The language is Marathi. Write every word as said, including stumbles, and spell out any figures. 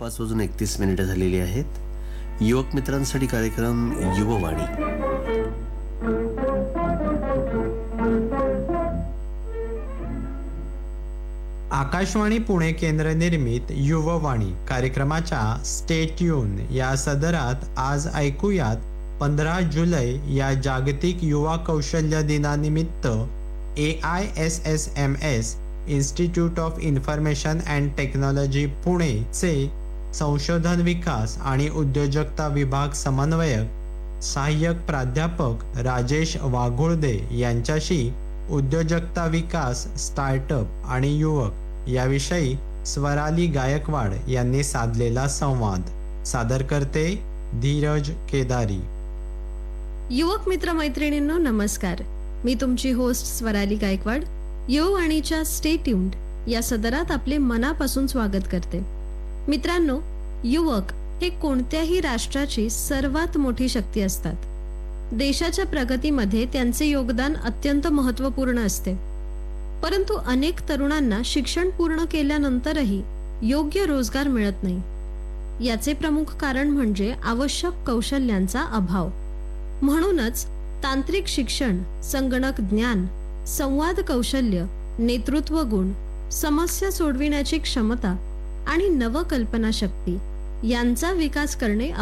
पाच वाजून एकतीस मिनिटं झालेली आहेत. युवक मित्रांसाठी कार्यक्रम युववाणी. आकाशवाणी पुणे केंद्र निर्मित युववाणी कार्यक्रमाच्या स्टे ट्यून या सदरात आज ऐकूयात पंधरा जुलै या जागतिक युवा कौशल्य दिनानिमित्त ए I S S M S institute of information and technology Pune चे संशोधन विकास आणि उद्योजकता विभाग समन्वयक सहाय्यक प्राध्यापक राजेश वाघुळदे यांच्याशी उद्योजकता विकास, स्टार्टअप आणि युवक याविषयी स्वराली गायकवाड यांनी साधलेला संवाद. सादर करते धीरज केदारी. युवक मित्र मैत्रिणींनो नमस्कार. मी तुमची host Swarali Gaikwad. युववाणीच्या stay tuned या सदरात आपले मनापासून स्वागत करते. मित्रांनो, युवक हे कोणत्याही राष्ट्राची सर्वात मोठी शक्ती असतात. देशाच्या प्रगतीमध्ये त्यांचे योगदान अत्यंत महत्त्वपूर्ण असते. परंतु अनेक तरुणांना शिक्षण पूर्ण केल्यानंतरही योग्य रोजगार मिळत नाही. याचे प्रमुख कारण म्हणजे आवश्यक कौशल्यांचा अभाव. म्हणूनच तांत्रिक शिक्षण, संगणक ज्ञान, संवाद कौशल्य, नेतृत्व गुण, समस्या सोडविण्याची क्षमता आणि नवकल्पना शक्ती यांचा विकास करणे